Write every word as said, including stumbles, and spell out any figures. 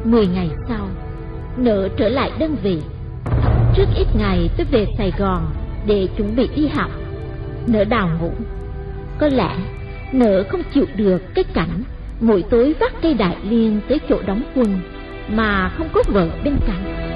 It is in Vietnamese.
Mười ngày sau, Nở trở lại đơn vị. Trước ít ngày tôi về Sài Gòn để chuẩn bị đi học. Nở đào ngủ. Có lẽ Nở không chịu được cái cảnh mỗi tối vác cây đại liên tới chỗ đóng quân mà không có vợ bên cạnh.